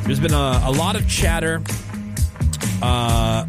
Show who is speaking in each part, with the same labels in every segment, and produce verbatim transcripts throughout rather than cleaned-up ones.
Speaker 1: There's been a, a lot of chatter, uh,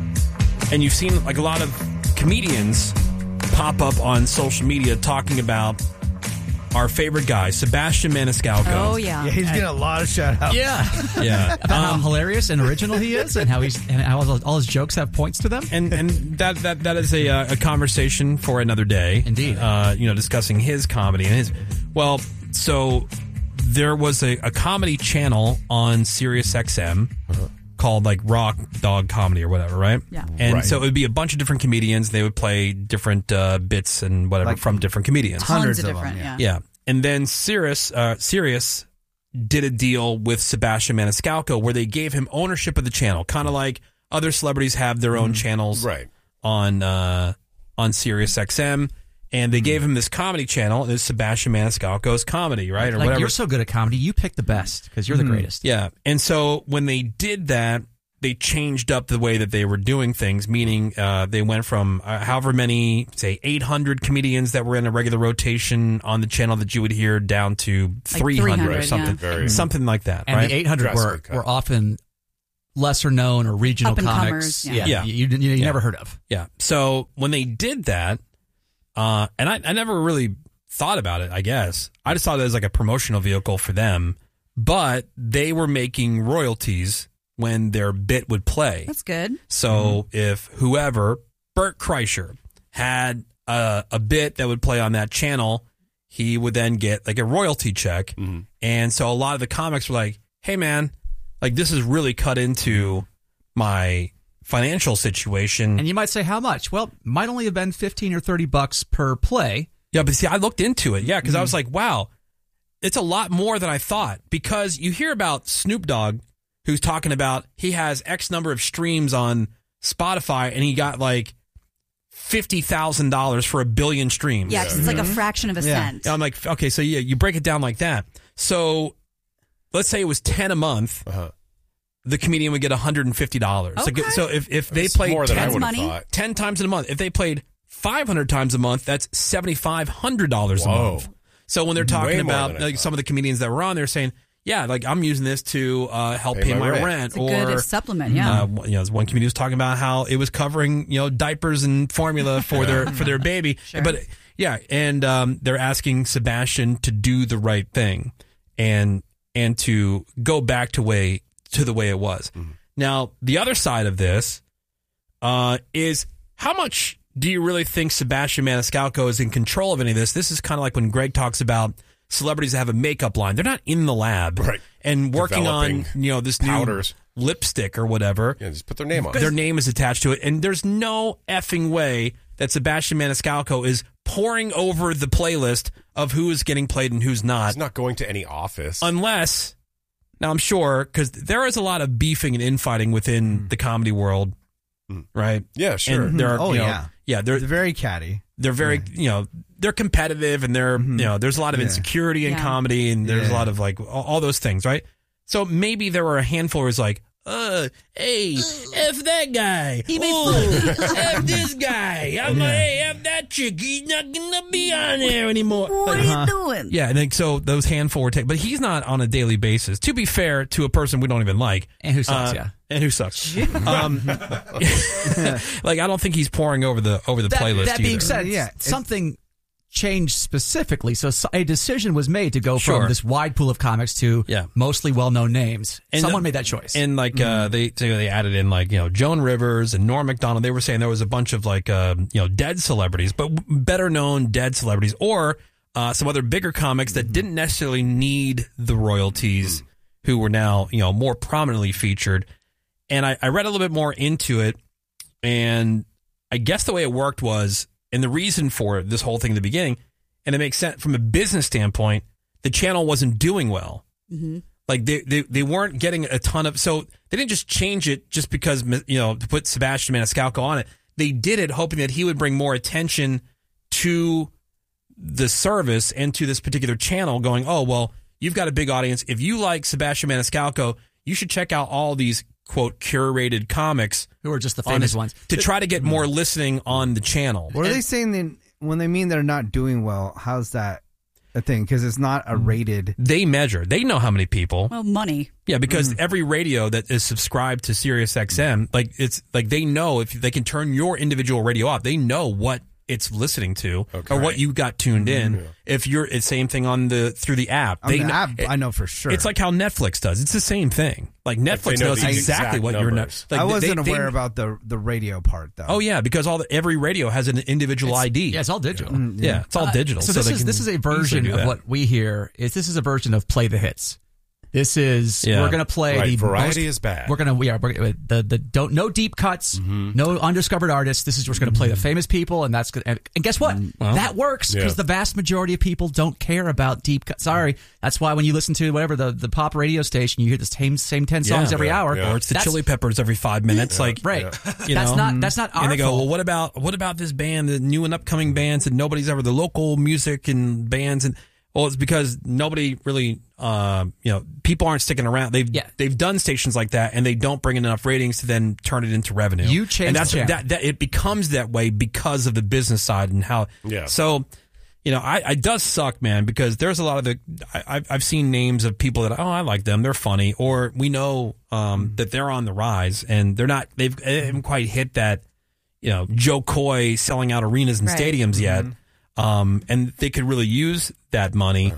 Speaker 1: and you've seen like a lot of comedians pop up on social media talking about our favorite guy, Sebastian Maniscalco.
Speaker 2: Oh, yeah.
Speaker 3: Yeah, he's getting a lot of shout-outs.
Speaker 4: Yeah.
Speaker 1: Yeah.
Speaker 4: About how hilarious and original he is and how he's and how all, all his jokes have points to them.
Speaker 1: And and that that, that is a, uh, a conversation for another day.
Speaker 4: Indeed.
Speaker 1: Uh, you know, discussing his comedy and his... Well, so there was a, a comedy channel on Sirius X M uh-huh. called like Rock Dog Comedy or whatever, right?
Speaker 2: Yeah.
Speaker 1: And
Speaker 3: right.
Speaker 1: so it would be a bunch of different comedians. They would play different uh, bits and whatever
Speaker 3: Like
Speaker 1: from different comedians.
Speaker 3: Hundreds
Speaker 2: Tons of
Speaker 3: of them,
Speaker 2: different,
Speaker 3: yeah.
Speaker 2: yeah.
Speaker 1: Yeah. And then Sirius, uh, Sirius did a deal with Sebastian Maniscalco where they gave him ownership of the channel, kind of like other celebrities have their own channels
Speaker 5: Right.
Speaker 1: on uh, on Sirius X M. And they gave him this comedy channel. It's Sebastian Maniscalco's comedy, right? Or
Speaker 4: Like,
Speaker 1: whatever.
Speaker 4: you're so good at comedy, you pick the best because you're the greatest.
Speaker 1: Yeah. And so when they did that, they changed up the way that they were doing things, meaning uh, they went from uh, however many, say, eight hundred comedians that were in a regular rotation on the channel that you would hear down to three hundred,
Speaker 2: three hundred,
Speaker 1: or something,
Speaker 2: yeah.
Speaker 5: Very-
Speaker 1: something like that,
Speaker 4: And
Speaker 1: right?
Speaker 4: the eight hundred were,
Speaker 5: Drastically cut.
Speaker 4: were often lesser known or regional
Speaker 2: Up-and-comers,
Speaker 4: comics.
Speaker 2: yeah.
Speaker 1: Yeah.
Speaker 4: You, you, you
Speaker 1: Yeah.
Speaker 4: never heard of.
Speaker 1: Yeah. So when they did that, uh, and I, I never really thought about it, I guess. I just thought it was like a promotional vehicle for them, but they were making royalties when their bit would play.
Speaker 2: That's good.
Speaker 1: So if whoever, Bert Kreischer, had a, a bit that would play on that channel, he would then get like a royalty check.
Speaker 5: Mm-hmm.
Speaker 1: And so a lot of the comics were like, hey, man, like this is really cut into my financial situation.
Speaker 4: And you might say, how much? Well, might only have been fifteen or thirty bucks per play.
Speaker 1: Yeah, but see, I looked into it. Yeah, because I was like, wow, it's a lot more than I thought. Because you hear about Snoop Dogg, who's talking about he has X number of streams on Spotify, and he got like fifty thousand dollars for a billion streams.
Speaker 2: Yeah, 'cause it's like a fraction of a
Speaker 3: Yeah.
Speaker 2: cent.
Speaker 1: I'm like, okay, so yeah, you break it down like that. So let's say it was ten a month.
Speaker 5: Uh-huh.
Speaker 1: The comedian would get one hundred fifty dollars.
Speaker 2: Okay.
Speaker 1: So if, if they
Speaker 5: It's
Speaker 1: played
Speaker 5: more than I
Speaker 1: ten,
Speaker 5: would have
Speaker 2: money.
Speaker 5: thought.
Speaker 1: ten times in a month, if they played five hundred times a month, that's seven thousand five hundred dollars a
Speaker 5: Whoa.
Speaker 1: month. So when they're
Speaker 5: Way
Speaker 1: talking
Speaker 5: more
Speaker 1: about
Speaker 5: than I
Speaker 1: like
Speaker 5: thought.
Speaker 1: some of the comedians that were on, they're saying, yeah, like I'm using this to uh, help pay,
Speaker 5: Pay
Speaker 1: my,
Speaker 5: my
Speaker 1: rent.
Speaker 5: rent.
Speaker 2: It's a
Speaker 1: or
Speaker 2: good supplement, yeah.
Speaker 1: uh, you know, one comedian was talking about how it was covering, you know, diapers and formula for their for their baby.
Speaker 2: Sure.
Speaker 1: But yeah, and um, they're asking Sebastian to do the right thing and and to go back to way to the way it was.
Speaker 5: Mm-hmm.
Speaker 1: Now, the other side of this uh, is how much do you really think Sebastian Maniscalco is in control of any of this? This is kind of like when Greg talks about celebrities that have a makeup line. They're not in the lab
Speaker 5: Right.
Speaker 1: and working on,
Speaker 5: Developing
Speaker 1: you know, this
Speaker 5: powders.
Speaker 1: new lipstick or whatever.
Speaker 5: Yeah, just put their name on
Speaker 1: Their
Speaker 5: it.
Speaker 1: name is attached to it, and there's no effing way that Sebastian Maniscalco is pouring over the playlist of who is getting played and who's not,
Speaker 5: He's not going to any office.
Speaker 1: unless, now I'm sure, because there is a lot of beefing and infighting within the comedy world, right?
Speaker 5: yeah, sure.
Speaker 1: And there are,
Speaker 3: Oh,
Speaker 1: you know,
Speaker 3: yeah.
Speaker 1: yeah, they're
Speaker 3: It's very catty.
Speaker 1: they're very, you know, they're competitive, and they're, you know, there's a lot of
Speaker 3: Yeah.
Speaker 1: insecurity in
Speaker 2: Yeah.
Speaker 1: comedy, and there's a
Speaker 3: Yeah.
Speaker 1: lot of like all, all those things, right? So maybe there were a handful who's like, uh, hey, F that guy. Oh, F this guy. I'm like, hey, F that chick. He's not going to be on there anymore.
Speaker 2: What
Speaker 1: Like,
Speaker 2: are you doing?
Speaker 1: yeah, and then, so those handful were taken. But he's not on a daily basis. To be fair to a person we don't even like.
Speaker 4: And who sucks,
Speaker 1: Uh,
Speaker 4: yeah.
Speaker 1: And who sucks. um, like, I don't think he's pouring over the over the
Speaker 4: That,
Speaker 1: playlist
Speaker 4: that being
Speaker 1: either.
Speaker 4: said,
Speaker 3: Yeah, it's-
Speaker 4: something changed specifically. So s- a decision was made to go
Speaker 1: Sure.
Speaker 4: from this wide pool of comics to
Speaker 1: Yeah.
Speaker 4: mostly well-known names.
Speaker 1: And
Speaker 4: Someone
Speaker 1: the-
Speaker 4: made that choice.
Speaker 1: And like uh, they they added in like, you know, Joan Rivers and Norm Macdonald. They were saying there was a bunch of like uh, you know, dead celebrities, but better known dead celebrities, or uh, some other bigger comics that didn't necessarily need the royalties, who were now, you know, more prominently featured. And I, I read a little bit more into it, and I guess the way it worked was, and the reason for this whole thing in the beginning, and it makes sense from a business standpoint, the channel wasn't doing well.
Speaker 2: Mm-hmm.
Speaker 1: Like they, they they weren't getting a ton of, so they didn't just change it just because, you know, to put Sebastian Maniscalco on it. They did it hoping that he would bring more attention to the service and to this particular channel, going, oh, well, you've got a big audience. If you like Sebastian Maniscalco, you should check out all these, quote, curated comics.
Speaker 4: Who are just the
Speaker 1: on
Speaker 4: famous
Speaker 1: this-
Speaker 4: ones.
Speaker 1: To try to get more listening on the channel.
Speaker 3: What are
Speaker 1: And-
Speaker 3: they saying then when they mean they're not doing well? How's that? a thing because it's not a rated.
Speaker 1: They measure. They know how many people.
Speaker 2: Well, money.
Speaker 1: Yeah, because every radio that is subscribed to Sirius X M, like it's like they know if they can turn your individual radio off, they know what it's listening to
Speaker 5: Okay.
Speaker 1: or what you got tuned in. If you're, it's same thing on the through the app.
Speaker 3: On
Speaker 1: They
Speaker 3: the
Speaker 1: kn-
Speaker 3: app,
Speaker 1: it-
Speaker 3: I know for sure.
Speaker 1: It's like how Netflix does. It's the same thing. Like Netflix
Speaker 5: know
Speaker 1: knows
Speaker 5: the
Speaker 1: exactly
Speaker 5: exact
Speaker 1: what you're.
Speaker 5: numbers.
Speaker 1: Like
Speaker 3: I
Speaker 1: they-
Speaker 3: wasn't
Speaker 1: they-
Speaker 3: aware about the the radio part though.
Speaker 1: Oh yeah, because all the, every radio has an individual I D.
Speaker 4: Yeah, it's all digital.
Speaker 1: Yeah, it's all
Speaker 4: Uh,
Speaker 1: digital.
Speaker 4: So, this
Speaker 1: they
Speaker 4: is
Speaker 1: can
Speaker 4: this is a
Speaker 1: easily
Speaker 4: version
Speaker 1: do
Speaker 4: of
Speaker 1: that.
Speaker 4: what we hear. Is this is a version of play the hits. This is
Speaker 1: Yeah.
Speaker 4: we're going to play
Speaker 5: Right,
Speaker 4: the
Speaker 5: variety
Speaker 4: most,
Speaker 5: is bad.
Speaker 4: We're going to we are we're, the the don't no deep cuts, no undiscovered artists. This is just going to play the famous people, and that's gonna- and, and guess what?
Speaker 1: Well,
Speaker 4: that works because
Speaker 5: yeah.
Speaker 4: the vast majority of people don't care about deep cuts. Sorry, that's why when you listen to whatever the, the pop radio station, you hear the same same ten songs
Speaker 1: Yeah.
Speaker 4: every
Speaker 5: Yeah,
Speaker 4: hour.
Speaker 5: yeah.
Speaker 1: Or it's the
Speaker 4: That's-
Speaker 1: Chili Peppers every five minutes. Like
Speaker 4: Right.
Speaker 1: You
Speaker 4: that's
Speaker 1: know?
Speaker 4: not that's not our
Speaker 1: and they go,
Speaker 4: fault.
Speaker 1: well, what about what about this band, the new and upcoming bands that nobody's ever, the local music and bands, and well, it's because nobody really, uh, you know, people aren't sticking around. They've
Speaker 4: Yeah.
Speaker 1: they've done stations like that, and they don't bring in enough ratings to then turn it into revenue.
Speaker 4: You change
Speaker 1: and that's
Speaker 4: the channel.
Speaker 1: that that it becomes that way because of the business side and how.
Speaker 5: Yeah.
Speaker 1: So. You know, I, it does suck, man, because there's a lot of the, I, I've, I've seen names of people that, oh, I like them. They're funny. Or we know um, that they're on the rise and they're not, they've, they haven't quite hit that, you know, Joe Coy selling out arenas and
Speaker 2: Right.
Speaker 1: stadiums yet. Um, and they could really use that money.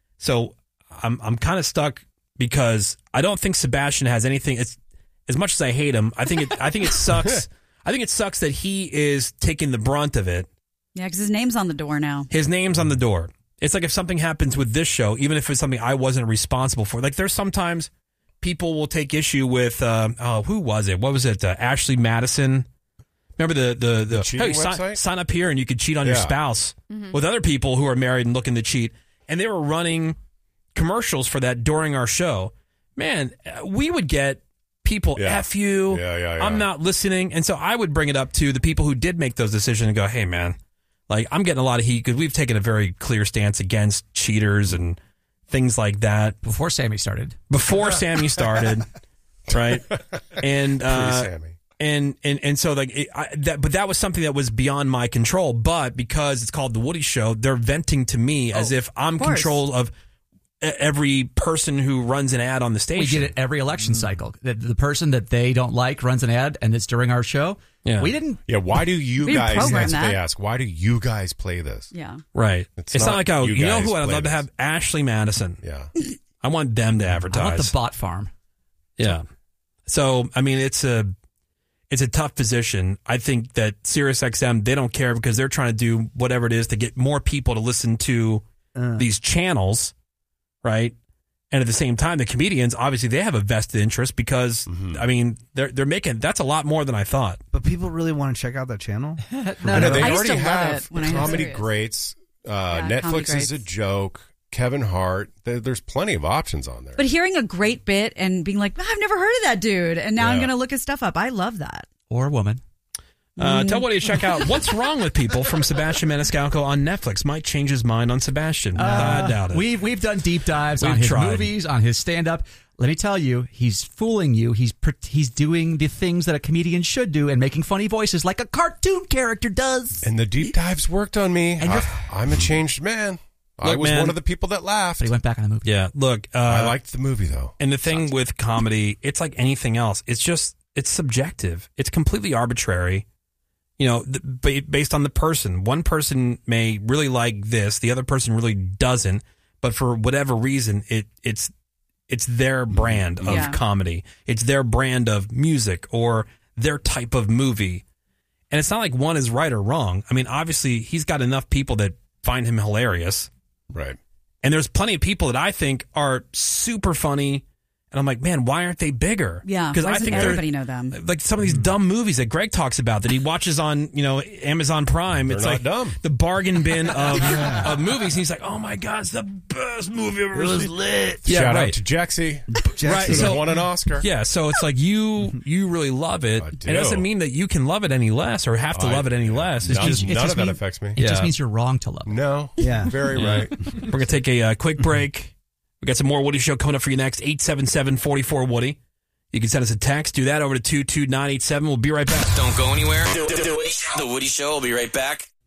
Speaker 1: So I'm, I'm kind of stuck because I don't think Sebastian has anything. It's as much as I hate him. I think it, I think it sucks. I think it sucks that he is taking the brunt of it.
Speaker 2: Yeah, because his name's on the door now.
Speaker 1: His name's on the door. It's like if something happens with this show, even if it's something I wasn't responsible for. Like there's sometimes people will take issue with, uh, oh, who was it? What was it? Uh, Ashley Madison. Remember the the, the,
Speaker 5: cheating
Speaker 1: hey, sign,
Speaker 5: website?
Speaker 1: sign up here and you could cheat on your
Speaker 5: Yeah.
Speaker 1: spouse with other people who are married and looking to cheat. And they were running commercials for that during our show. Man, uh, we would get people
Speaker 5: Yeah.
Speaker 1: F you.
Speaker 5: Yeah, yeah, yeah.
Speaker 1: I'm not listening. And so I would bring it up to the people who did make those decisions and go, hey, man. Like, I'm getting a lot of heat because we've taken a very clear stance against cheaters and things like that
Speaker 4: Before Sammy started.
Speaker 1: before Sammy started, right? And uh,
Speaker 5: Pre-Sammy.
Speaker 1: and and and so like it, I, that, but that was something that was beyond my control. But because it's called the Woody Show, they're venting to me as if I'm
Speaker 2: course.
Speaker 1: control of e- every person who runs an ad on the
Speaker 4: We
Speaker 1: station.
Speaker 4: get it every election cycle. The, the person that they don't like runs an ad, and it's during our show.
Speaker 1: Yeah.
Speaker 4: We didn't.
Speaker 5: Yeah, why do you
Speaker 2: We didn't
Speaker 5: guys,
Speaker 2: program
Speaker 5: that's what they
Speaker 2: that.
Speaker 5: ask, why do you guys play this?
Speaker 2: Yeah.
Speaker 1: Right. It's,
Speaker 5: It's
Speaker 1: not,
Speaker 5: not
Speaker 1: like, oh,
Speaker 5: you
Speaker 1: you, know
Speaker 5: guys
Speaker 1: who I'd
Speaker 5: play
Speaker 1: love to
Speaker 5: this.
Speaker 1: have? Ashley Madison.
Speaker 5: Yeah.
Speaker 1: I want them to
Speaker 4: I
Speaker 1: advertise.
Speaker 4: want the bot farm.
Speaker 1: Yeah. So, I mean, it's a it's a tough position. I think that Sirius X M, they don't care because they're trying to do whatever it is to get more people to listen to these channels, right? And at the same time, the comedians, obviously, they have a vested interest because, I mean, they're they're making, that's a lot more than I thought.
Speaker 3: But people really want to check out that channel.
Speaker 5: I know they
Speaker 2: I used
Speaker 5: already
Speaker 2: to love
Speaker 5: have
Speaker 2: it when I had
Speaker 5: comedy
Speaker 2: Sirius.
Speaker 5: greats. Uh,
Speaker 2: Yeah, comedy
Speaker 5: Netflix is a
Speaker 2: greats.
Speaker 5: joke. Kevin Hart. There, there's plenty of options on there.
Speaker 2: But hearing a great bit and being like, I've never heard of that dude. And now I'm
Speaker 5: Yeah.
Speaker 2: going to look his stuff up. I love that.
Speaker 4: Or woman.
Speaker 1: Uh, tell Woody to check out What's Wrong with People from Sebastian Maniscalco on Netflix. Might change his mind on Sebastian. I doubt it.
Speaker 4: We've we've done deep dives
Speaker 1: We've
Speaker 4: on his
Speaker 1: tried.
Speaker 4: movies, on his stand up. Let me tell you, he's fooling you. He's pr- he's doing the things that a comedian should do and making funny voices like a cartoon character does.
Speaker 5: And the deep dives worked on me.
Speaker 4: And you're-
Speaker 5: I, I'm a changed man. I
Speaker 1: Look,
Speaker 5: was
Speaker 1: man.
Speaker 5: one of the people that laughed.
Speaker 4: But he went back on the movie.
Speaker 1: Yeah, look. Uh,
Speaker 5: I liked the movie, though.
Speaker 1: And the thing with comedy, it's like anything else. It's just, it's subjective. It's completely arbitrary. You know, the, ba- based on the person. One person may really like this, the other person really doesn't. But for whatever reason, it it's it's their brand of
Speaker 2: Yeah.
Speaker 1: comedy. It's their brand of music or their type of movie. And it's not like one is right or wrong. I mean, obviously, he's got enough people that find him hilarious.
Speaker 5: Right.
Speaker 1: And there's plenty of people that I think are super funny. And I'm like, man, why aren't they bigger?
Speaker 2: Yeah.
Speaker 1: Because
Speaker 2: Why
Speaker 1: I
Speaker 2: doesn't
Speaker 1: think they're-
Speaker 2: everybody know them?
Speaker 1: like some of these dumb movies that Greg talks about that he watches on, you know, Amazon Prime.
Speaker 5: They're
Speaker 1: it's
Speaker 5: not
Speaker 1: like
Speaker 5: dumb.
Speaker 1: the bargain bin of, of movies. And he's like, oh my God, it's the best movie I've ever seen. Lit. Yeah,
Speaker 5: Shout
Speaker 1: right.
Speaker 5: out to Jexy.
Speaker 1: Right,
Speaker 5: Who
Speaker 1: so-
Speaker 5: won an Oscar.
Speaker 1: Yeah, so it's like you you really love it.
Speaker 5: I
Speaker 1: It
Speaker 5: do.
Speaker 1: doesn't mean that you can love it any less or have to
Speaker 5: I-
Speaker 1: love it any less. It's
Speaker 5: None,
Speaker 1: just
Speaker 5: none
Speaker 4: it's
Speaker 5: of
Speaker 4: just
Speaker 5: that
Speaker 4: mean-
Speaker 5: affects me.
Speaker 4: It just
Speaker 1: Yeah.
Speaker 4: means you're wrong to love it.
Speaker 5: No.
Speaker 3: Yeah.
Speaker 5: Very
Speaker 1: Yeah.
Speaker 5: right.
Speaker 1: We're going to take a uh, quick break. We got some more Woody Show coming up for you next. eight seven seven, four four, Woody. You can send us a text. Do that over to two two nine eight seven. We'll be right back.
Speaker 6: Don't go anywhere. The Woody Show will be right back.